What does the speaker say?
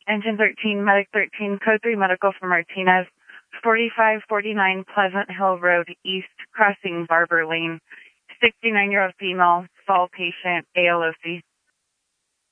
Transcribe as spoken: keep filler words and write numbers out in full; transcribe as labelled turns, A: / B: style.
A: Engine thirteen, Medic thirteen, Code three Medical for Martinez, forty-five forty-nine Pleasant Hill Road East, crossing Barber Lane, sixty-nine-year-old female, fall patient, A L O C.